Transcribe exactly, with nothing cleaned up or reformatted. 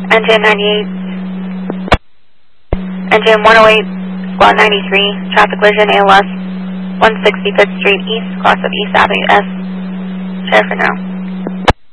Engine ninety-eight, Engine one oh eight, Squad ninety-three, traffic collision A L S, one sixty-fifth Street East, cross of East Avenue S. Share for now.